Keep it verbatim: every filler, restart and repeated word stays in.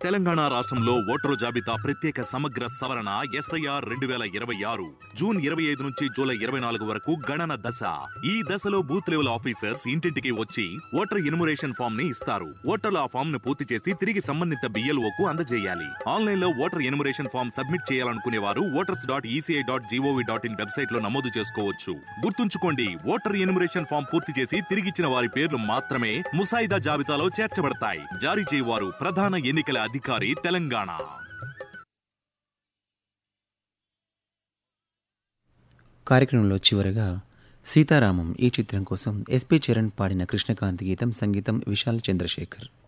తెలంగాణ రాష్ట్రంలో ఓటరు జాబితా ప్రత్యేక సమగ్ర సవరణ ఎస్ఐఆర్ రెండు వేల ఇరవై ఆరు జూన్ ఇరవై ఐదు నుంచి జూలై ఇరవై నాలుగు వరకు గణన దశ. ఈ దశలో బూత్ లెవెల్ ఆఫీసర్స్ ఇంటింటికి వచ్చి ఓటర్ ఇన్మురేషన్ ఫామ్ ని ఇస్తారు. ఓటర్లు ఆ ఫామ్ ను పూర్తి చేసి తిరిగి సంబంధిత బిఎల్ఓ కు అందజేయాలి. ఆన్లైన్ లో ఓటర్ ఇన్మురేషన్ ఫామ్ సబ్మిట్ చేయాలనుకునే వారు voters dot ECI dot GOV dot in website లో నమోదు చేసుకోవచ్చు. గుర్తుంచుకోండి, ఓటర్ ఇన్మురేషన్ ఫామ్ పూర్తి చేసి తిరిగిచ్చిన వారి పేర్లు మాత్రమే ముసాయిదా జాబితాలో చేర్చబడతాయి. జారీ చేయవారు ప్రధాన ఎన్నికల అధికారి, తెలంగాణ. కార్యక్రమంలో చివరగా సీతారామం ఈ చిత్రం కోసం ఎస్పి చరణ్ పాడిన కృష్ణకాంత్ గీతం, సంగీతం విశాల్ చంద్రశేఖర్.